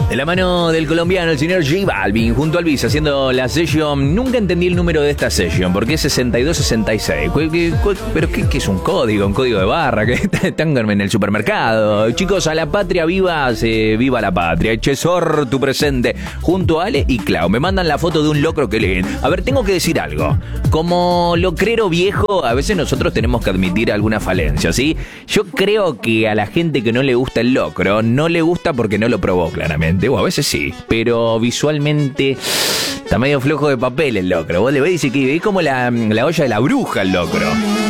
De la mano del colombiano, el señor J Balvin, junto al Bis, haciendo la session. Nunca entendí el número de esta session, porque es 6266. ¿Pero qué es un código de barra? Que están en el supermercado. Chicos, a la patria viva, viva la patria. Chesor, tu presente, junto a Ale y Clau. Me mandan la foto de un locro que leen. A ver, tengo que decir algo. Como locrero viejo, a veces nosotros tenemos que admitir alguna falencia, ¿sí? Yo creo que a la gente que no le gusta el locro, no le gusta porque no lo probó claramente. O a veces sí, pero visualmente está medio flojo de papel el locro. Vos le ves y dice que es como la olla de la bruja el locro.